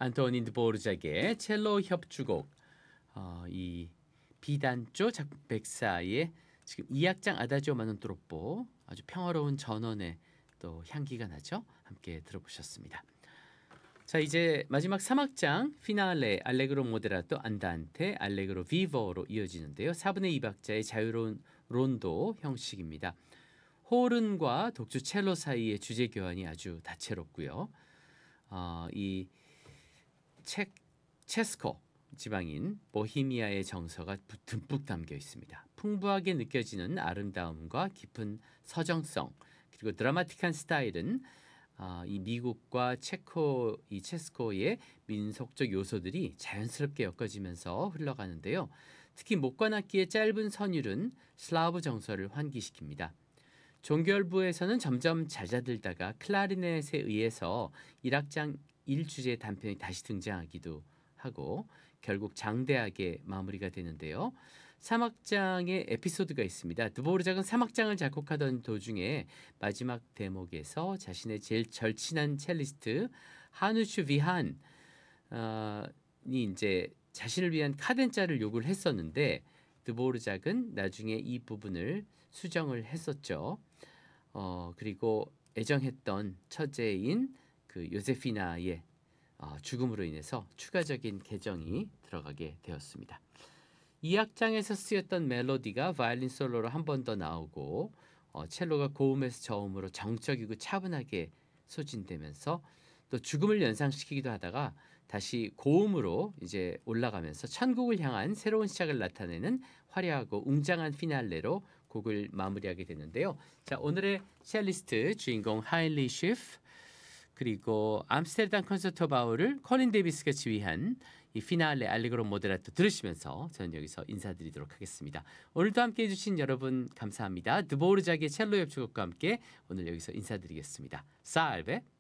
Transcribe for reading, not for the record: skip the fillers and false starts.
안토닌 드보르작의 첼로 협주곡, 이 비단조 작곡 백사의 지금 2악장 아다지오 마논 트롭포, 아주 평화로운 전원의 또 향기가 나죠. 함께 들어보셨습니다. 자, 이제 마지막 3악장 피날레 알레그로 모데라토 안단테 알레그로 비보로 이어지는데요. 4분의 2박자의 자유로운 론도 형식입니다. 호른과 독주 첼로 사이의 주제 교환이 아주 다채롭고요. 이 체스코 지방인 보헤미아의 정서가 듬뿍 담겨 있습니다. 풍부하게 느껴지는 아름다움과 깊은 서정성, 그리고 드라마틱한 스타일은 이 미국과 체스코의 민속적 요소들이 자연스럽게 엮어지면서 흘러가는데요. 특히 목관악기의 짧은 선율은 슬라브 정서를 환기시킵니다. 종결부에서는 점점 잦아들다가 클라리넷에 의해서 1악장 1주제 단편이 다시 등장하기도 하고 결국 장대하게 마무리가 되는데요. 3악장에 에피소드가 있습니다. 드보르작은 3악장을 작곡하던 도중에 마지막 대목에서 자신의 제일 절친한 첼리스트 하누슈 비한이 이제 자신을 위한 카덴자를 요구를 했었는데 드보르작은 나중에 이 부분을 수정을 했었죠. 그리고 애정했던 처제인 그 요세피나의 죽음으로 인해서 추가적인 개정이 들어가게 되었습니다. 이 악장에서 쓰였던 멜로디가 바이올린 솔로로 한 번 더 나오고 첼로가 고음에서 저음으로 정적이고 차분하게 소진되면서 또 죽음을 연상시키기도 하다가 다시 고음으로 이제 올라가면서 천국을 향한 새로운 시작을 나타내는 화려하고 웅장한 피날레로 곡을 마무리하게 되는데요. 자, 오늘의 첼리스트 주인공 하일리 쉬프 그리고 암스테르담 콘서트바우를 콜린 데이비스가 지휘한 이 피날레 알레그로 모데라토 들으시면서 저는 여기서 인사드리도록 하겠습니다. 오늘도 함께해 주신 여러분 감사합니다. 드보르작의 첼로 협주곡과 함께 오늘 여기서 인사드리겠습니다. 살베.